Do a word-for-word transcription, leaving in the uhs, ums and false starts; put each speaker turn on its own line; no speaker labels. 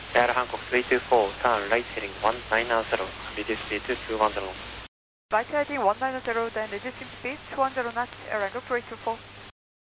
Air Hancock three two four, turn right heading one nine zero, reduce speed to two one zero.
Right heading one nine zero, then reducing speed two one zero knots, Air Hancock three two four.